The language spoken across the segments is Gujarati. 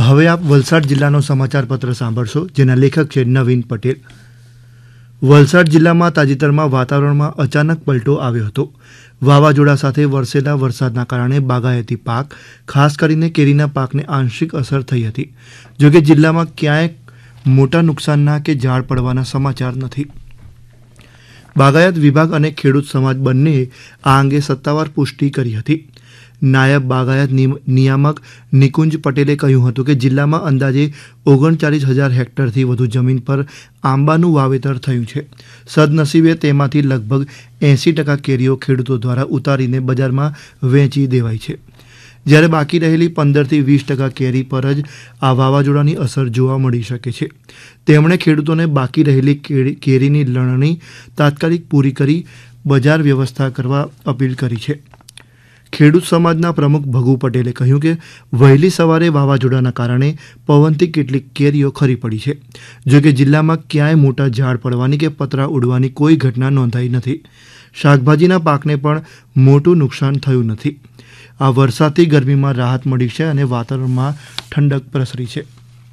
હવે આપ વલસાડ જિલ્લાનો સમાચાર પત્ર સાંભળશો, જેના લેખક છે નવીન પટેલ. વલસાડ જિલ્લામાં તાજેતરમાં વાતાવરણમાં અચાનક પલટો આવ્યો હતો. વાવાઝોડા સાથે વરસેલા વરસાદના કારણે બાગાયતી પાક, ખાસ કરીને કેરીના પાકને આંશિક અસર થઈ હતી. જોકે જિલ્લામાં ક્યાંય મોટા નુકસાનના કે ઝાડ પડવાના સમાચાર નથી. બાગાયત વિભાગ અને ખેડૂત સમાજ બંનેએ આ અંગે સત્તાવાર પુષ્ટિ કરી હતી. નાયબ બાગાયત નિયામક નિકુંજ પટેલે કહ્યું હતું કે જિલ્લામાં અંદાજે 39,000 હેક્ટરથી વધુ જમીન પર આંબાનું વાવેતર થયું છે. સદનસીબે તેમાંથી લગભગ 80% કેરીઓ ખેડૂતો દ્વારા ઉતારીને બજારમાં વેચી દેવાઈ છે, જ્યારે બાકી રહેલી 15થી 20% કેરી પર જ આ વાવાઝોડાની અસર જોવા મળી શકે છે. તેમણે ખેડૂતોને બાકી રહેલી કેરીની લણણી તાત્કાલિક પૂરી કરી બજાર વ્યવસ્થા કરવા અપીલ કરી છે. ખેડૂત સમાજના પ્રમુખ ભગુ પટેલે કહ્યું કે વહેલી સવારે વાવાઝોડાના કારણે પવનથી કેટલીક કેરીઓ ખરી પડી છે. જોકે જિલ્લામાં ક્યાંય મોટા ઝાડ પડવાની કે પતરા ઉડવાની કોઈ ઘટના નોંધાઈ નથી. શાકભાજીના પાકને પણ મોટું નુકસાન થયું નથી. આ વરસાદથી ગરમીમાં રાહત મળી છે અને વાતાવરણમાં ઠંડક પ્રસરી છે.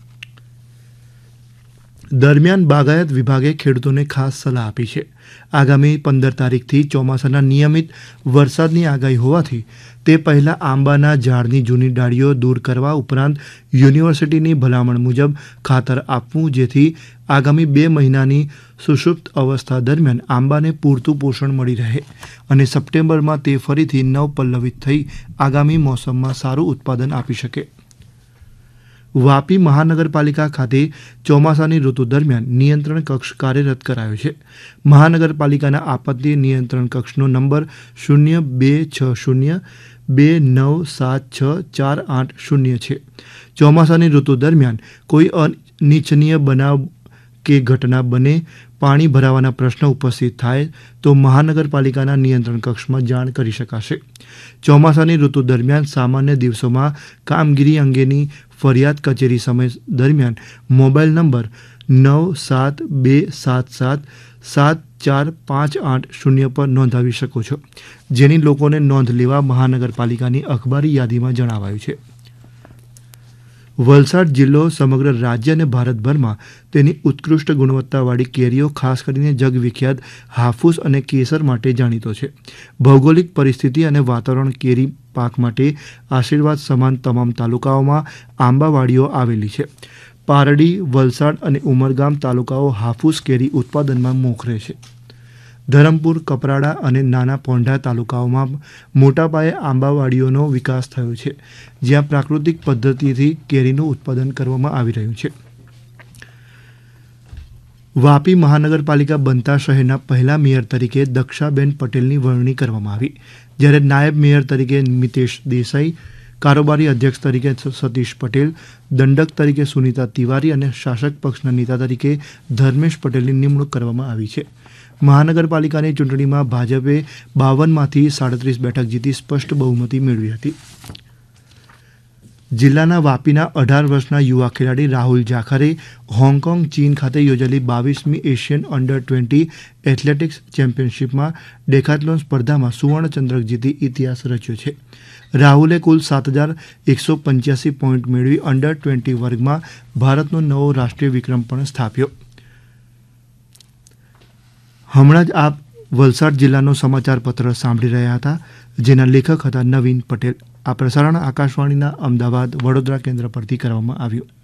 દરમિયાન બાગાયત વિભાગે ખેડૂતોને ખાસ સલાહ આપી છે. આગામી 15 તારીખથી ચોમાસાના નિયમિત વરસાદની આગાહી હોવાથી તે પહેલાં આંબાના ઝાડની જૂની ડાળીઓ દૂર કરવા ઉપરાંત યુનિવર્સિટીની ભલામણ મુજબ ખાતર આપવું, જેથી આગામી 2 મહિનાની સુષુપ્ત અવસ્થા દરમિયાન આંબાને પૂરતું પોષણ મળી રહે અને સપ્ટેમ્બરમાં તે ફરીથી નવપલ્લવિત થઈ આગામી મોસમમાં સારું ઉત્પાદન આપી શકે. વાપી મહાનગરપાલિકા ખાતે ચોમાસાની ઋતુ દરમિયાન નિયંત્રણ કક્ષ કાર્યરત કરાયો છે. મહાનગરપાલિકાના આપત્તિ નિયંત્રણ કક્ષનો નંબર 0260 2976 છે. ચોમાસાની ઋતુ દરમિયાન કોઈ અનિચ્છનીય બનાવ કે ઘટના બને, પાણી ભરાવાના પ્રશ્ન ઉપસ્થિત થાય તો મહાનગરપાલિકાના નિયંત્રણ કક્ષમાં જાણ કરી શકાશે. ચોમાસાની ઋતુ દરમિયાન સામાન્ય દિવસોમાં કામગીરી અંગેની ફરિયાદ કચેરી સમય દરમિયાન મોબાઈલ નંબર 9727777458 પર નોંધાવી શકો છો, જેની લોકોને નોંધ લેવા મહાનગરપાલિકાની અખબારી યાદીમાં જણાવાયું છે. વલસાડ જિલ્લો સમગ્ર રાજ્ય અને ભારતભરમાં તેની ઉત્કૃષ્ટ ગુણવત્તાવાળી કેરીઓ, ખાસ કરીને જગવિખ્યાત હાફૂસ અને કેસર માટે જાણીતો છે. ભૌગોલિક પરિસ્થિતિ અને વાતાવરણ કેરી પાક માટે આશીર્વાદ સમાન તમામ તાલુકાઓમાં આંબાવાડીઓ આવેલી છે. પારડી, વલસાડ અને ઉમરગામ તાલુકાઓ હાફૂસ કેરી ઉત્પાદનમાં મોખરે છે. ધરમપુર, કપરાડા અને નાના પોંઢા તાલુકાઓમાં મોટા પાયે આંબાવાડીઓનો વિકાસ થયો છે, જ્યાં પ્રાકૃતિક પદ્ધતિથી કેરીનું ઉત્પાદન કરવામાં આવી રહ્યું છે. વાપી મહાનગરપાલિકા બનતા શહેરના પહેલા મેયર તરીકે દક્ષાબેન પટેલની વરણી કરવામાં આવી, જ્યારે નાયબ મેયર તરીકે મિતેશ દેસાઈ, કારોબારી અધ્યક્ષ તરીકે સતીશ પટેલ, દંડક તરીકે સુનીતા તિવારી અને શાસક પક્ષના નેતા તરીકે ધર્મેશ પટેલની નિમણૂક કરવામાં આવી છે. મહાનગરપાલિકાની ચૂંટણીમાં ભાજપે 52માંથી 37 બેઠક જીતી સ્પષ્ટ બહુમતી મેળવી હતી. જિલ્લાના વાપીના 18 વર્ષના યુવા ખેલાડી રાહુલ જાખરે હોંગકોંગ, ચીન ખાતે યોજાયેલી 22મી એશિયન અંડર-20 એથ્લેટિક્સ ચેમ્પિયનશિપમાં ડેકાથ્લોન સ્પર્ધામાં સુવર્ણચંદ્રક જીતી ઇતિહાસ રચ્યો છે. રાહુલે કુલ 7,185 પોઈન્ટ મેળવી અંડર-20 વર્ગમાં ભારતનો નવો રાષ્ટ્રીય વિક્રમ પણ સ્થાપ્યો. હમણાં જ આપ વલસાડ જિલ્લાનો સમાચાર પત્ર સાંભળી રહ્યા હતા, જેના લેખક હતા નવીન પટેલ. આ પ્રસારણ આકાશવાણીના અમદાવાદ, વડોદરા કેન્દ્ર પરથી કરવામાં આવ્યું.